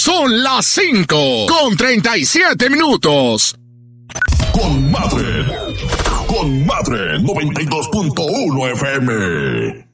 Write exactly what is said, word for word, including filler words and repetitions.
Son las cinco con treinta y siete minutos. Con madre, con madre noventa y dos punto uno F M.